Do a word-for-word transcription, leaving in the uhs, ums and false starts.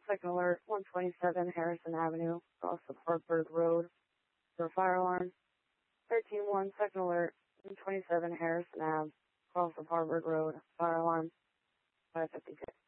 second alert, one twenty-seven Harrison Avenue, across the Parkburg Road, for a fire alarm. thirteen one, second alert, one twenty-seven Harrison Ave, across the Parkburg Road, fire alarm, five fifty-six.